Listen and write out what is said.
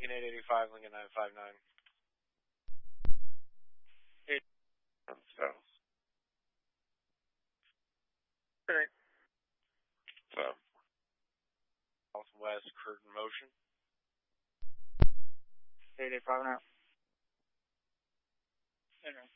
Lincoln 885, Lincoln 959. South. Right. South. Southwest curtain motion. 885 now.